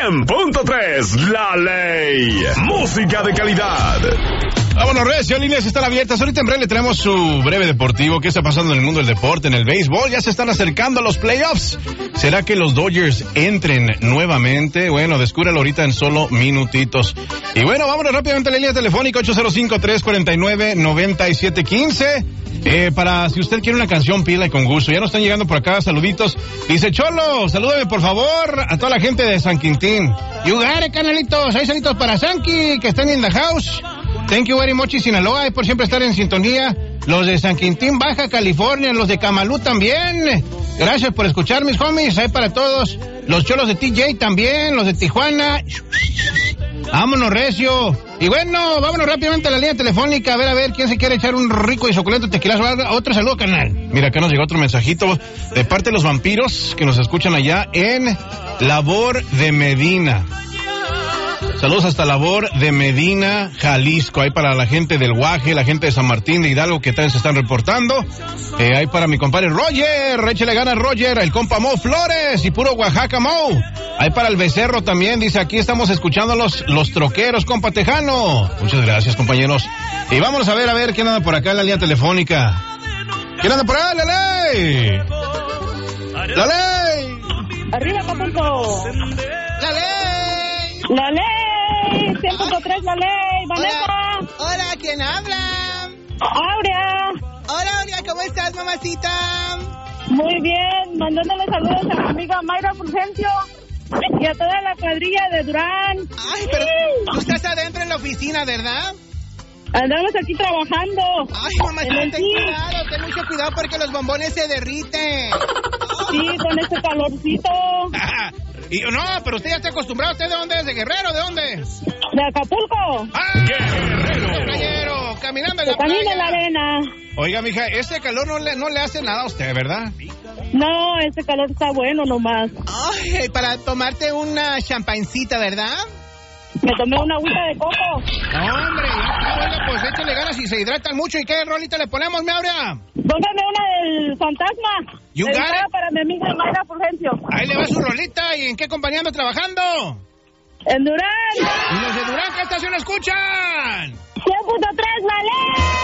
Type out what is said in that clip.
100.3, La Ley. Música de calidad. Vámonos, recio, líneas están abiertas. Ahorita en breve le tenemos su breve deportivo. ¿Qué está pasando en el mundo del deporte, en el béisbol? Ya se están acercando los playoffs. ¿Será que los Dodgers entren nuevamente? Bueno, descúbrelo ahorita en solo minutitos. Y bueno, vámonos rápidamente a la línea telefónica 805-349-9715. Para si usted quiere una canción, pila y con gusto. Ya nos están llegando por acá, saluditos. Dice, Cholo, salúdame por favor a toda la gente de San Quintín. You got it, canalitos. Hay saluditos para Sanqui, que están in the house. Thank you very much, Sinaloa, y por siempre estar en sintonía. Los de San Quintín, Baja California, los de Camalú también. Gracias por escuchar, mis homies. Hay para todos. Los cholos de TJ también, los de Tijuana. Vámonos, recio. Y bueno, vámonos rápidamente a la línea telefónica. A ver quién se quiere echar un rico y suculento tequilazo. Otro saludo, canal. Mira, acá nos llegó otro mensajito de parte de los vampiros que nos escuchan allá en Labor de Medina. Saludos hasta Labor de Medina, Jalisco. Hay para la gente del Guaje, la gente de San Martín de Hidalgo que también se están reportando. Hay para mi compadre Roger, échale ganas Roger, el compa Mo Flores y puro Oaxaca Mo. Hay para el Becerro también, dice aquí estamos escuchando los troqueros, compa Tejano. Muchas gracias, compañeros. Y vamos a ver quién anda por acá en la línea telefónica. ¿Quién anda por ahí, la ley? ¡La ley! ¡Arriba, Acapulco! ¡La ley! ¡La ley! 100.3, la ley, Vanessa. Hola, ¿quién habla? Aurea. Hola, Aurea, ¿cómo estás, mamacita? Muy bien, mandándole saludos a mi amiga Mayra Fulgencio y a toda la cuadrilla de Durán. Ay, pero tú estás adentro en la oficina, ¿verdad? Andamos aquí trabajando. Ay, mamacita, ten mucho cuidado porque los bombones se derriten. Sí, con este calorcito. Y no, pero usted ya está acostumbrado. ¿Usted de dónde es? ¿De Guerrero? ¿De dónde? De Acapulco. Guerrero, caminando en la playa. Camina en la arena. Oiga, mija, este calor no le hace nada a usted, ¿verdad? No, este calor está bueno nomás. Ay, para tomarte una champancita, ¿verdad? Me tomé una agüita de coco. Hombre, ya, pues échale ganas y se hidratan mucho. ¿Y qué rolita le ponemos, mi Aurea? Póngame una del fantasma. You got it. Para mi amiga Mayra Fulgencio. Ahí le va su rolita. ¿Y en qué compañía anda trabajando? En Durán. ¿Y los de Durán qué estación escuchan? 100.3, la ley.